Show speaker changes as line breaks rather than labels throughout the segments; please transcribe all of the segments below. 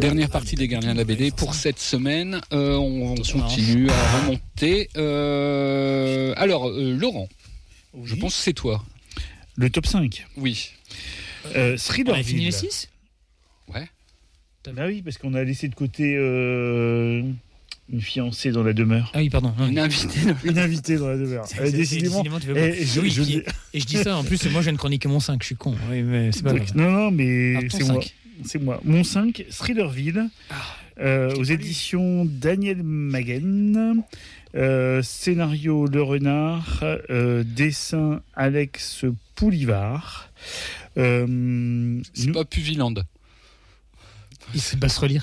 Dernière partie des Gardiens de la BD pour cette semaine. On continue à remonter. Alors, Laurent, je pense que c'est toi.
Le top 5.
Oui.
Thriller.
On a fini les 6 ?
Ouais.
Ah oui, parce qu'on a laissé de côté une fiancée dans la demeure.
Ah oui, pardon.
Une invitée.
Une invitée dans la demeure. Décidément.
Tu veux pas. Et je dis ça, en plus, moi je viens de chroniquer mon 5, je suis con. Oui, mais c'est pas grave.
Non, mais
Alors,
c'est moi. C'est moi. Mon 5, Thrillerville, aux éditions Daniel Maguen. Scénario Le Renard, dessin Alex Poulivard.
C'est pas Puviland.
Il sait pas se relire.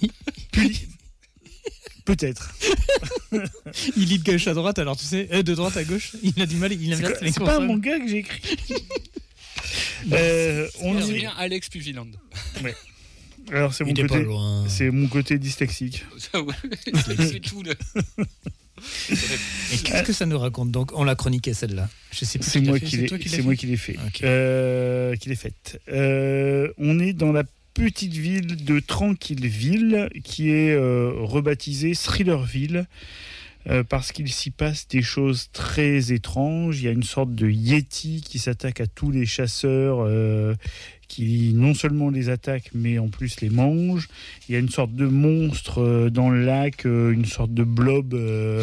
Peut-être.
Il lit de gauche à droite, alors tu sais, de droite à gauche, il a du mal, il inverse les
C'est pas un manga que j'ai écrit.
On dit bien Alex Puviland.
Ouais. Alors c'est mon côté dyslexique.
C'est tout.
Et qu'est-ce que ça nous raconte donc? On l'a chroniqué celle-là. Je sais plus.
C'est moi qui l'ai fait. Okay. Qui l'ai faite. On est dans la petite ville de Tranquilleville qui est rebaptisée Thrillerville parce qu'il s'y passe des choses très étranges. Il y a une sorte de yéti qui s'attaque à tous les chasseurs qui non seulement les attaque mais en plus les mange. Il y a une sorte de monstre dans le lac, une sorte de blob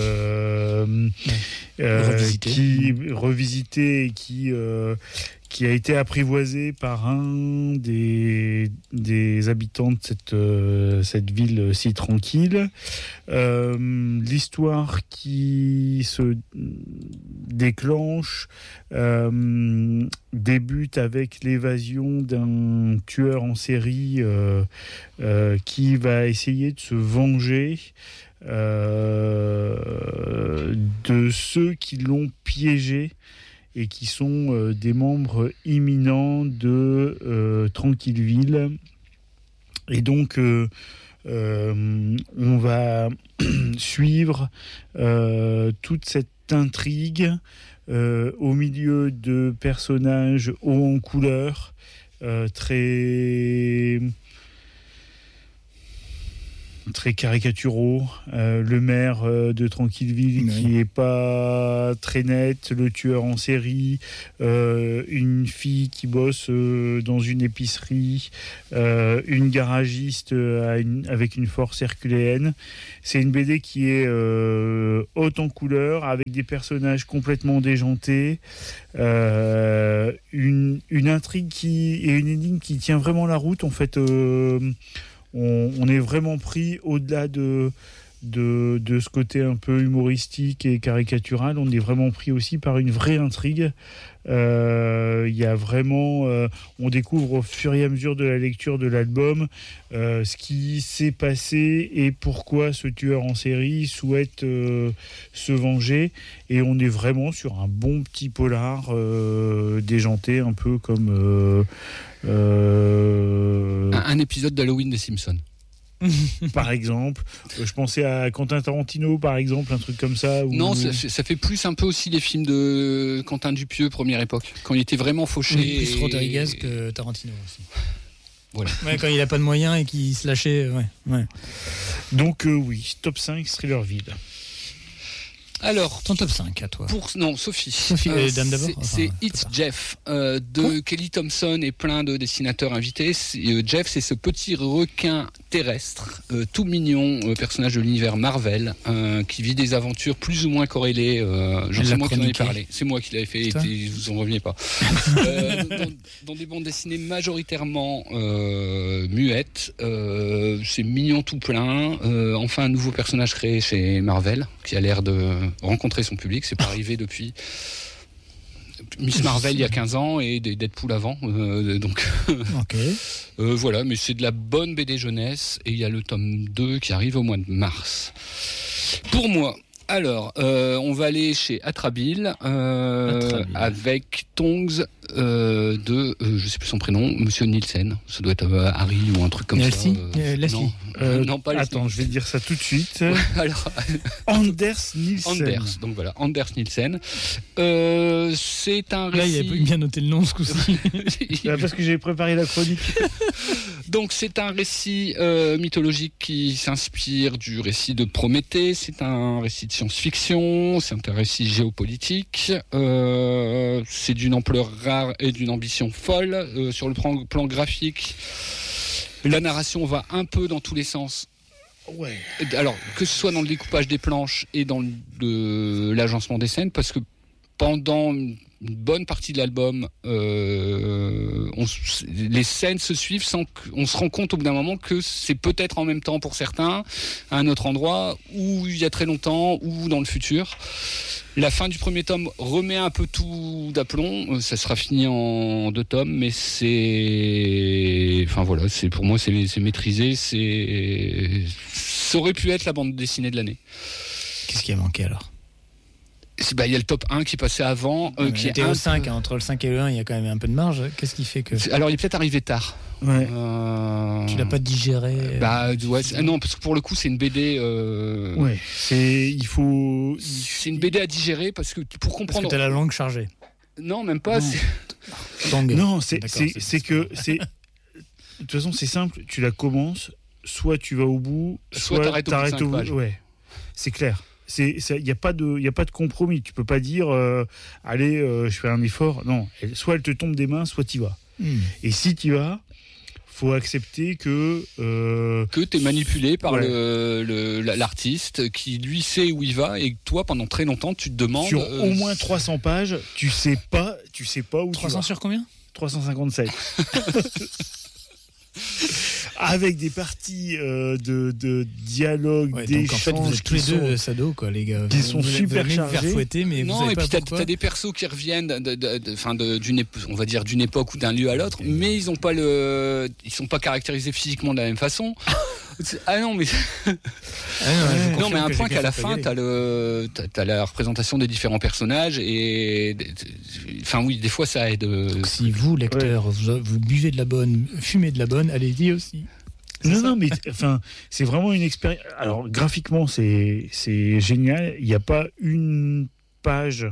revisité et qui a été apprivoisé par un des habitants de cette ville si tranquille. L'histoire qui se déclenche débute avec l'évasion d'un tueur en série qui va essayer de se venger de ceux qui l'ont piégé et qui sont des membres imminents de Tranquilleville. Et donc, on va suivre toute cette intrigue au milieu de personnages hauts en couleur, très caricaturaux, le maire de Tranquilleville qui est pas très net, le tueur en série, une fille qui bosse dans une épicerie, une garagiste avec une force herculéenne. C'est une BD qui est haute en couleurs, avec des personnages complètement déjantés, une intrigue et une énigme qui tient vraiment la route. En fait, on est vraiment pris au-delà de ce côté un peu humoristique et caricatural. On est vraiment pris aussi par une vraie intrigue. Il y a vraiment, on découvre au fur et à mesure de la lecture de l'album ce qui s'est passé et pourquoi ce tueur en série souhaite se venger. Et on est vraiment sur un bon petit polar déjanté, un peu comme
un épisode d'Halloween des Simpsons.
Par exemple, je pensais à Quentin Tarantino, par exemple, un truc comme ça.
Non, ça fait plus un peu aussi les films de Quentin Dupieux, première époque, quand il était vraiment fauché.
Oui, plus Rodriguez que Tarantino aussi.
Voilà.
Ouais, quand il a pas de moyens et qu'il se lâchait. Ouais.
Donc oui, top 5 Thrillerville.
Alors,
ton top 5 à toi.
Sophie.
Dame d'abord.
C'est It's Jeff de Kelly Thompson et plein de dessinateurs invités. Jeff, c'est ce petit requin terrestre, tout mignon, personnage de l'univers Marvel, qui vit des aventures plus ou moins corrélées. C'est moi qui en ai parlé. C'est moi qui l'avais fait et vous en reveniez pas. Dans des bandes dessinées majoritairement muettes. C'est mignon tout plein. Enfin, un nouveau personnage créé chez Marvel qui a l'air de rencontrer son public. C'est pas arrivé depuis Miss Marvel il y a 15 ans et des Deadpool avant, donc voilà, mais c'est de la bonne BD jeunesse et il y a le tome 2 qui arrive au mois de mars. Pour moi, Alors, on va aller chez Atrabile, avec Tongs je sais plus son prénom, Monsieur Nielsen. Ça doit être Harry ou un truc comme
Leslie.
ça.
Leslie.
Non, pas Leslie.
Attends, je vais te dire ça tout de suite.
Alors,
Anders Nielsen.
Anders, donc voilà, Anders Nielsen. C'est un
Là,
récit...
il a bien noté le nom ce coup-ci.
Parce que j'ai préparé la chronique.
Donc c'est un récit mythologique qui s'inspire du récit de Prométhée, c'est un récit de science-fiction, c'est un récit géopolitique, c'est d'une ampleur rare et d'une ambition folle. Sur le plan graphique, la narration va un peu dans tous les sens.
Ouais.
Alors, que ce soit dans le découpage des planches et dans l'agencement des scènes, parce que pendant une bonne partie de l'album, les scènes se suivent sans qu'on se rend compte au bout d'un moment que c'est peut-être en même temps pour certains, à un autre endroit, ou il y a très longtemps, ou dans le futur. La fin du premier tome remet un peu tout d'aplomb. Ça sera fini en 2 tomes, mais enfin voilà, pour moi c'est maîtrisé. Ça aurait pu être la bande dessinée de l'année.
Qu'est-ce qui a manqué alors?
Il y a le top 1 qui passait avant. Qui
était au 5, entre le 5 et le 1, il y a quand même un peu de marge. Qu'est-ce qui fait que...
Alors, il est peut-être arrivé tard.
Ouais.
Tu l'as pas digéré
non, parce que pour le coup, c'est une BD...
Ouais, c'est
une BD à digérer, parce que pour comprendre...
Parce que t'as la langue chargée.
Non, même pas.
Non, c'est que... De toute façon, c'est simple. Tu la commences, soit tu vas au bout, soit t'arrêtes au bout. Ouais, c'est clair. Il n'y a pas de compromis. Tu peux pas dire allez, je fais un effort. Non, soit elle te tombe des mains, soit tu y vas. Et si tu y vas, faut accepter que
tu es manipulé par l'artiste qui lui sait où il va, et toi pendant très longtemps tu te demandes
sur au moins 300 pages, tu sais pas où
300
tu vas.
sur combien?
357. Avec des parties de dialogue, d'échanges.
Donc en fait, vous êtes tous les deux sado, quoi, les gars.
Qui sont super chargés.
Faire fouetter, mais
non,
vous savez
et
pas
puis
pourquoi.
t'as des persos qui reviennent on va dire d'une époque ou d'un lieu à l'autre, mais ils sont pas caractérisés physiquement de la même façon. Ah non, mais non, mais un point qu'à la fin, t'as la représentation des différents personnages, et enfin oui, des fois ça aide.
Donc, si vous, lecteur, vous buvez de la bonne, fumez de la bonne, allez-y aussi.
Non, mais enfin, c'est vraiment une expérience. Alors graphiquement, c'est génial. Il n'y a pas une page.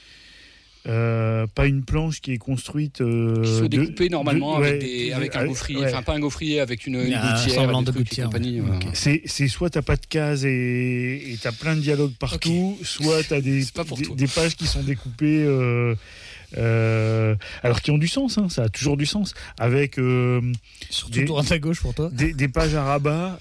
Pas une planche qui est construite
qui sont découpées normalement avec un gaufrier, enfin pas un gaufrier, avec une gouttière,
de gouttière,
compagnie.
C'est soit t'as pas de cases et t'as plein de dialogues partout, soit t'as des pages qui sont découpées alors qui ont du sens, hein, ça a toujours du sens, avec
surtout droite à gauche pour toi,
des pages à rabat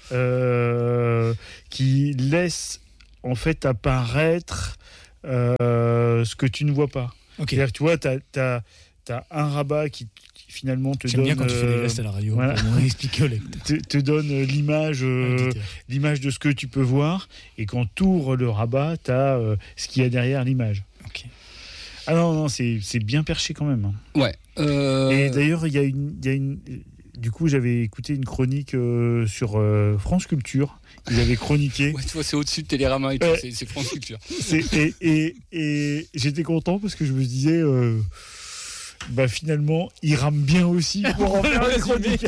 qui laissent en fait apparaître ce que tu ne vois pas.
Okay.
C'est-à-dire que tu vois, t'as un rabat qui finalement te donne...
J'aime bien quand tu fais des gestes à la radio,
voilà.
pour expliquer au lecteur.
te donne l'image de ce que tu peux voir, et quand tu ouvres le rabat, t'as ce qu'il y a derrière l'image.
Okay.
Ah non, c'est bien perché quand même.
Ouais.
Et d'ailleurs, il y a une... Du coup, j'avais écouté une chronique sur France Culture. Ils avaient chroniqué.
Ouais, tu vois, c'est au-dessus de Télérama et tout, c'est France Culture.
Et j'étais content parce que je me disais, finalement, il rame bien aussi pour en faire une chronique.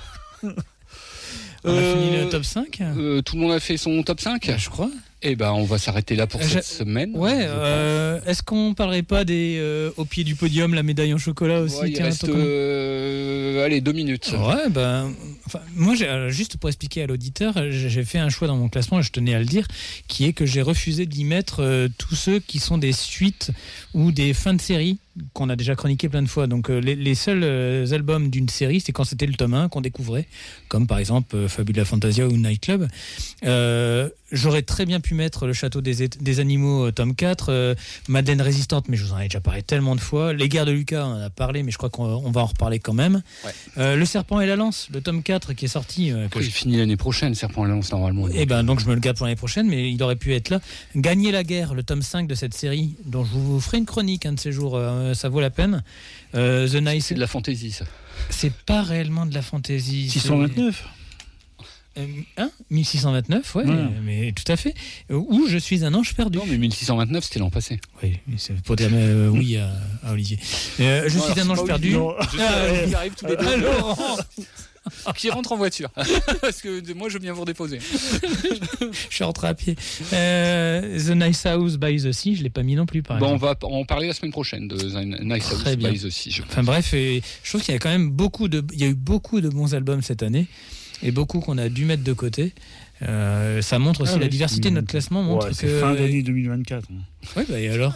On a fini le top 5
tout le monde a fait son top 5
je crois.
Eh ben, on va s'arrêter là pour cette semaine.
Ouais, est-ce qu'on parlerait pas au pied du podium, la médaille en chocolat aussi?
Il reste, allez, 2 minutes.
Ouais, moi, juste pour expliquer à l'auditeur, j'ai fait un choix dans mon classement, et je tenais à le dire, qui est que j'ai refusé d'y mettre tous ceux qui sont des suites ou des fins de série qu'on a déjà chroniqué plein de fois. Donc les seuls albums d'une série, c'est quand c'était le tome 1 qu'on découvrait, comme par exemple Fabula Fantasia ou Night Club. J'aurais très bien pu mettre Le Château des Animaux, tome 4, Madeleine Résistante, mais je vous en ai déjà parlé tellement de fois. Les Guerres de Lucas, on en a parlé, mais je crois qu'on va en reparler quand même. Ouais. Le Serpent et la Lance, le tome 4 qui est sorti.
Il finit l'année prochaine, Serpent et la Lance, normalement.
Et donc je me le garde pour l'année prochaine, mais il aurait pu être là. Gagner la guerre, le tome 5 de cette série, dont je vous ferai une chronique un de ces jours, ça vaut la peine. The Nice.
C'est de la fantaisie, ça.
C'est pas réellement de la fantaisie.
629.
1629, ouais,
Ouais.
mais tout à fait. Où je suis un ange perdu.
Non, mais 1629, c'était l'an passé.
Oui, mais c'est pour dire oui à Olivier. Je suis un ange perdu.
Non.
Ils arrivent tous les deux.
Laurent,
Qui rentre en voiture. Parce que moi, je viens vous redéposer.
je suis rentré à pied. The Nice House by the Sea, je l'ai pas mis non plus, par
Bon, on
exemple.
va en parler la semaine prochaine de The Nice House
Très bien.
by the Sea.
Enfin bref, et je trouve qu'il y a quand même il y a eu beaucoup de bons albums cette année et beaucoup qu'on a dû mettre de côté. Ça montre aussi la diversité de notre classement montre
Ouais, c'est
que
fin d'année 2024.
Ouais, bah et alors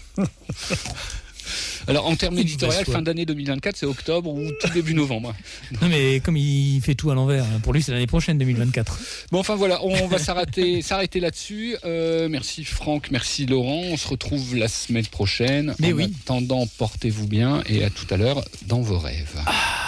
Alors, en termes
Une
éditorial,
mauvaise foi.
fin d'année 2024, c'est octobre ou tout début novembre.
Non mais comme il fait tout à l'envers, pour lui c'est l'année prochaine 2024.
Bon, enfin voilà, on va s'arrêter là-dessus. Merci Franck, merci Laurent. On se retrouve la semaine prochaine.
Mais
en
oui.
attendant, portez-vous bien et à tout à l'heure dans vos rêves.